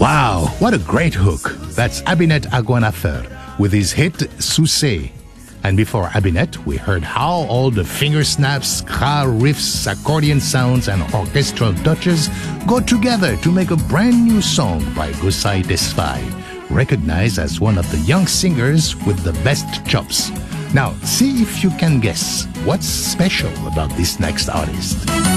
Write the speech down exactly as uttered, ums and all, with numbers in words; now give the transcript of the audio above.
Wow, what a great hook. That's Abinet Aguanafer with his hit Sousse. And before Abinet, we heard how all the finger snaps, ska riffs, accordion sounds, and orchestral touches go together to make a brand new song by Gusay Tesfaye, recognized as one of the young singers with the best chops. Now, see if you can guess what's special about this next artist.